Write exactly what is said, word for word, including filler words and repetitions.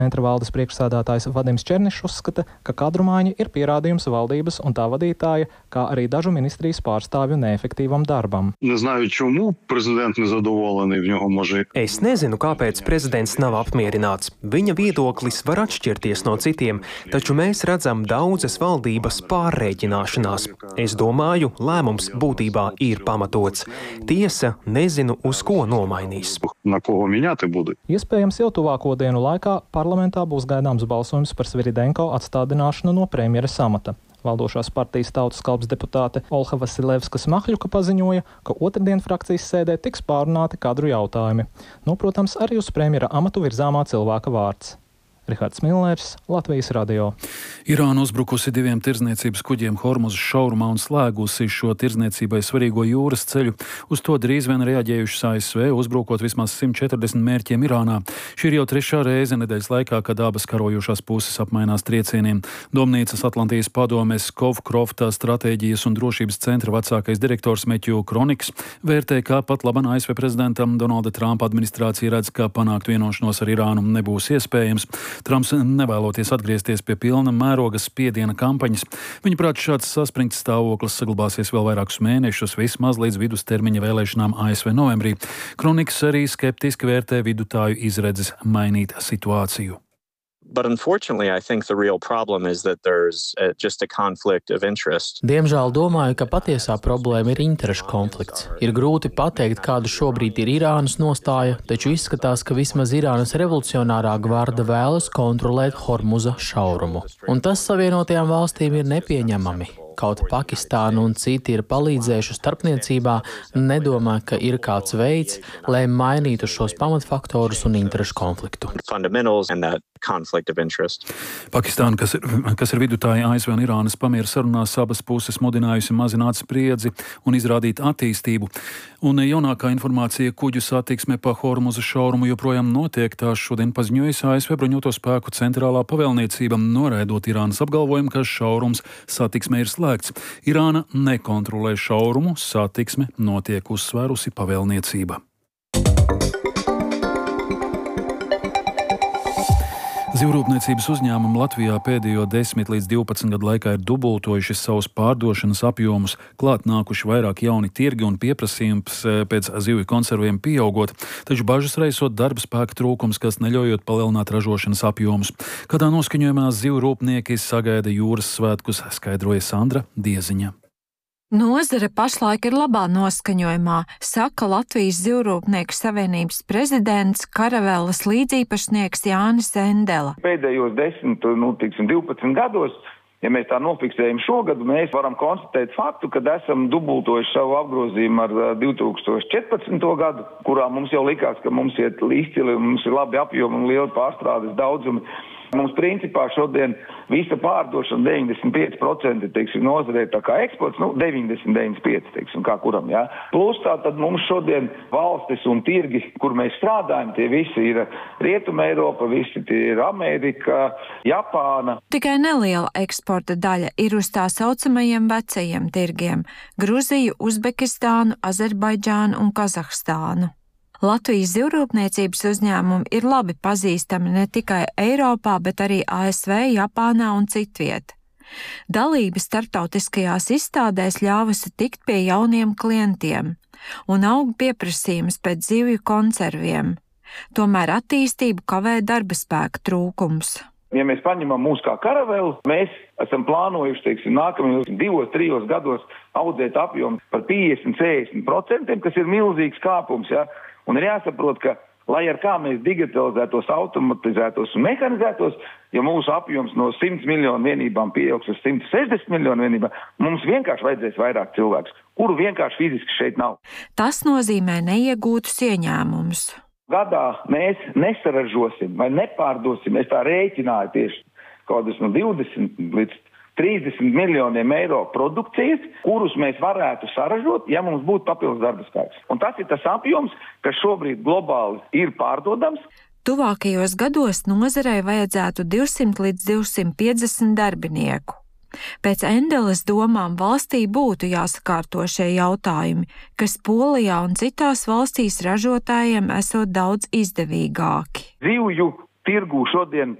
Centra valdes priekšsēdētājs Vadims Černišs uzskata, ka kadru maiņa ir pierādījums valdības un tā vadītāja, kā arī dažu ministrijas pārstāvju neefektīvam darbam. Es nezinu, kāpēc prezidents nav apmierināts. Viņa viedoklis var atšķirties no citiem, taču mēs redzam daudzas valdības pārrēķināšanās. Es domāju, lēmums būtībā ir pamatots. Tiesa nezinu, uz ko nomainīs. Iespējams, jau tuvāko dienu laikā parlamentā būs gaidāms balsojums par Sviridenko atstādināšanu no premjeras amata. Valdošās partijas Tautas kalps deputāte Olha Vasilevskas-Mahļuka paziņoja, ka otrdien frakcijas sēdē tiks pārunāti kadru jautājumi. Nu, protams, arī uz premjera amatu virzāmā cilvēka vārds. Rihards Millers, Latvijas radio. Irāna uzbrukusi diviem tirdzniecības kuģiem Hormuzas šaurumā un slēgusi šo tirdzniecībai svarīgo jūras ceļu. Uz to drīz vien reaģējušas A S V, uzbrukot vismaz simt četrdesmit mērķiem Irānā. Šī ir jau trešā reize nedēļas laikā, kad abas karojošās puses apmainās triecieniem. Domnīcas Atlantijas padomes Kovkrofta stratēģijas un drošības centra vecākais direktors Meķu Kroniks vērtē, ka pat laban A S V prezidentam Donalda Trumpa administrācija redz, ka panākt vienošanos ar Irānu nebūs iespējams. Trumps nevēloties atgriezties pie pilna mēroga spiediena kampaņas. Viņaprāt, šāds saspringts stāvoklis saglabāsies vēl vairākus mēnešus, vismaz līdz vidustermiņa vēlēšanām A S V novembrī. Kroniks arī skeptiski vērtē vidutāju izredzes mainīt situāciju. But unfortunately, I think the real problem is that there's uh, just a conflict of interest. Diemžēl domāju, ka patiesā problēma ir interešu konflikts. Ir grūti pateikt, kāda šobrīd ir Irānas nostāja, taču izskatās, ka vismaz Irānas revolucionārā gvarda vēlas kontrolēt Hormuza šaurumu. Un tas Savienotajām valstīm ir nepieņemami. Kaut Pakistāna un citi ir palīdzējuši starpniecībā, nedomā, ka ir kāds veids, lai mainītu šos pamatfaktorus un interešu konfliktu. Pakistāna, kas ir, kas ir vidutāja A S V un Irānas pamiera sarunās, abas puses mudinājusi mazināt spriedzi un izrādīt attīstību. Un jaunākā informācija kuģu satiksme pa Hormuza šaurumu joprojām notiek. Tā šodien paziņojas A S V bruņoto spēku centrālā pavēlniecība, noraidot Irānas apgalvojumu, ka šaurums satiksme ir slēgts. Irāna nekontrolē šaurumu, satiksme notiek, uzsvērusi pavēlniecība. Zivrūpniecības uzņēmumi Latvijā pēdējo desmit līdz divpadsmit gadu laikā ir dubultojuši savus pārdošanas apjomus, klāt nākuši vairāk jauni tirgi un pieprasījums pēc zivju konserviem pieaugot, taču bažas raisot darba spēka trūkums, kas neļaujot palielināt ražošanas apjomus. Kādā noskaņojumā zivrūpnieki sagaida jūras svētkus, skaidroja Sandra Dieziņa. Nozare pašlaik ir labā noskaņojumā, saka Latvijas Zivrūpnieku savienības prezidents, Karavēlas līdzīpašnieks Jānis Endela. Pēdējos desmit, nu, tiksim, divpadsmit gados, ja mēs tā nofiksējam šogad, mēs varam konstatēt faktu, ka esam dubultojuši savu apgrozījumu ar divi tūkstoši četrpadsmito gadu, kurā mums jau likās, ka mums iet izcili, mums ir labi apjomi un lieli pārstrādes daudzumi. Mums principā šodien visa pārdošana deviņdesmit pieci procenti, teiksim, nozarē tā kā eksports, nu, deviņdesmit deviņdesmit pieci, teiksim, kā kuram, jā. Plus tā tad mums šodien valstis un tirgi, kur mēs strādājam, tie visi ir Rietuma Eiropa, visi tie ir Amerika, Japāna. Tikai neliela eksporta daļa ir uz tā saucamajiem vecajiem tirgiem – Gruziju, Uzbekistānu, Azerbaidžānu un Kazahstānu. Latvijas zivrūpniecības uzņēmumi ir labi pazīstami ne tikai Eiropā, bet arī A S V, Japānā un citviet. Dalība starptautiskajās izstādēs ļāvusi tikt pie jauniem klientiem un aug pieprasījums pēc zivju konserviem. Tomēr attīstību kavē darba spēka trūkums. Ja mēs paņemam mūs kā Karavelu, mēs esam plānojuši, teiksim, nākamajos divos, trijos gados audzēt apjomu par piecdesmit līdz sešdesmit procentiem, kas ir milzīgs kāpums, ja? Un ir jāsaprot, ka, lai ar kā mēs digitalizētos, automatizētos un mehanizētos, ja mūsu apjoms no simt miljonu vienībām pieaugs uz simt sešdesmit miljonu vienībām, mums vienkārši vajadzēs vairāk cilvēkus, kuru vienkārši fiziski šeit nav. Tas nozīmē neiegūtus ieņēmumus. Gadā mēs nesaražosim vai nepārdosim, es tā rēķināju tieši kaut kādus no divdesmit līdz trīsdesmit miljoniem eiro produkcijas, kurus mēs varētu saražot, ja mums būtu papildus darba spēks. Un tas ir tas apjoms, kas šobrīd globāli ir pārdodams. Tuvākajos gados nozarei vajadzētu divsimt līdz divsimt piecdesmit darbinieku. Pēc Endelas domām valstī būtu jāsakārto šie jautājumi, kas Polijā un citās valstīs ražotājiem esot daudz izdevīgāki. Zivju tirgū šodien